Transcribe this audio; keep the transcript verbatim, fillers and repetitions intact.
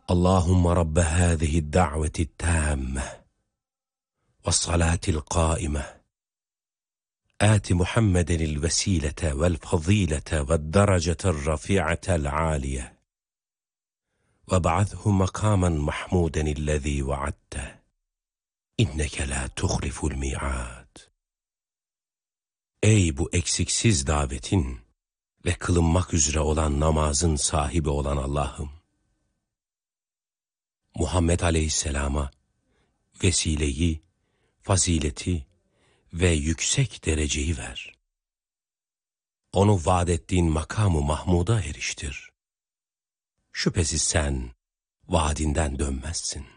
Allahümme Rabbe hâzihi da'veti tâmme ve salâtil qâime آت محمد الوسيلة والفضيلة والدرجة الرفيعة العالية وابعثه مقاما محمودا الذي وعدته إنك لا تخلف الميعاد. Ey bu eksiksiz davetin ve kılınmak üzere olan namazın sahibi olan Allah'ım, Muhammed Aleyhisselam'a vesileyi, fazileti ve yüksek dereceyi ver. Onu vaat ettiğin makamı Mahmud'a eriştir. Şüphesiz sen vaadinden dönmezsin.